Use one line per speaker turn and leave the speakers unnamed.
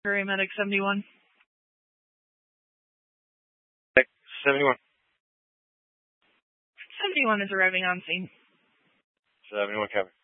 Paramedic 71.
71.
71 is arriving on scene.
71 copy.